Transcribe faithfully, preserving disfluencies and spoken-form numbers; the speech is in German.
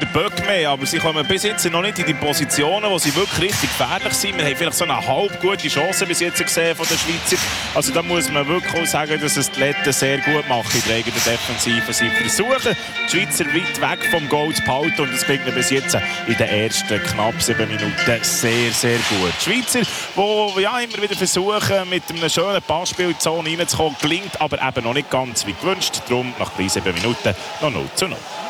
der Böck mehr, aber sie kommen bis jetzt noch nicht in die Positionen, wo sie wirklich richtig gefährlich sind. Wir haben vielleicht so eine halb gute Chance bis jetzt gesehen von den Schweizer. Also da muss man wirklich auch sagen, dass es die Letten sehr gut machen in der eigenen Defensive. Sie versuchen, die Schweizer weit weg vom Goal zu behalten und das klingt bis jetzt in den ersten knapp sieben Minuten sehr, sehr gut. Die Schweizer, die ja, immer wieder versuchen, mit einem schönen Passspiel in die Zone reinzukommen, gelingt aber eben noch nicht ganz wie gewünscht. Darum nach drei, sieben Minuten noch null zu null.